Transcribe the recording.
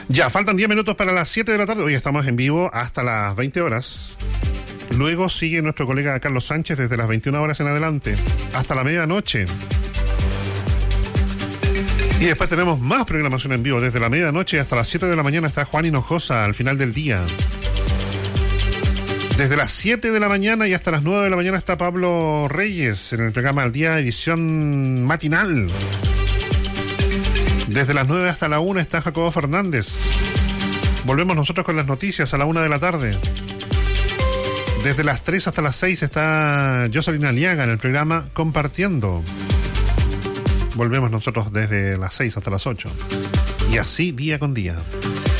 Ya, faltan 10 minutos para las 7 de la tarde. Hoy estamos en vivo hasta las 20 horas. Luego sigue nuestro colega Carlos Sánchez desde las 21 horas en adelante, hasta la medianoche. Y después tenemos más programación en vivo. Desde la medianoche hasta las 7 de la mañana está Juan Hinojosa al final del día. Desde las 7 de la mañana y hasta las 9 de la mañana está Pablo Reyes en el programa Al Día, edición matinal. Desde las 9 hasta la 1 está Jacobo Fernández. Volvemos nosotros con las noticias a la 1 de la tarde. Desde las 3 hasta las 6 está Jocelyn Aliaga en el programa Compartiendo. Volvemos nosotros desde las 6 hasta las 8. Y así día con día.